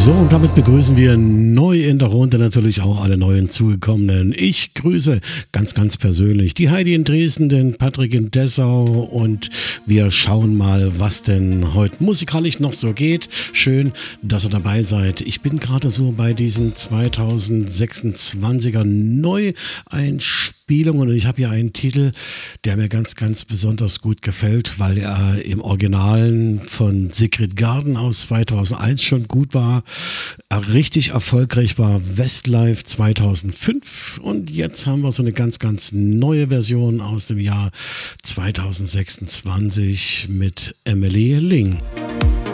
So, und damit begrüßen wir neu in der Runde natürlich auch alle neuen Zugekommenen. Ich grüße ganz persönlich die Heidi in Dresden, den Patrick in Dessau und wir schauen mal, was denn heute musikalisch noch so geht. Schön, dass ihr dabei seid. Ich bin gerade so bei diesen 2026er Neueinspielungen und ich habe hier einen Titel, der mir ganz besonders gut gefällt, weil er im Originalen von Sigrid Garden aus 2001 schon gut war. Richtig erfolgreich war Westlife 2005 und jetzt haben wir so eine ganz neue Version aus dem Jahr 2026 mit Emily Ling.